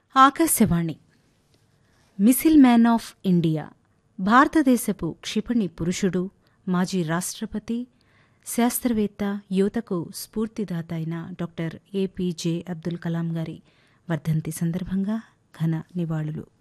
Akashvani మిసిల్ man of India భారతదేశపు క్షిపణి పురుషుడు, మాజీ రాష్ట్రపతి, శాస్త్రవేత్త, యువతకు స్ఫూర్తిదాత అయిన డాక్టర్ ఏపీజే అబ్దుల్ కలాం గారి వర్ధంతి సందర్భంగా ఘన నివాళులు.